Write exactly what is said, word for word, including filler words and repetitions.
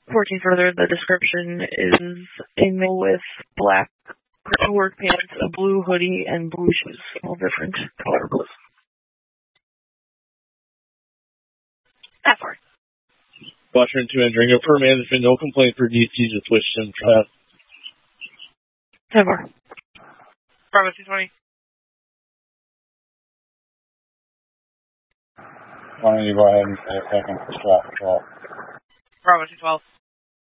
fourteen further, the description is a male with black work pants, a blue hoodie, and blue shoes. All different colors. That far. Washington two entering. For management, no complaint for D C, just wish him pass. That far. Bravo two twenty. Why don't you go ahead and say a second for strat patrol? Bravo two twelve.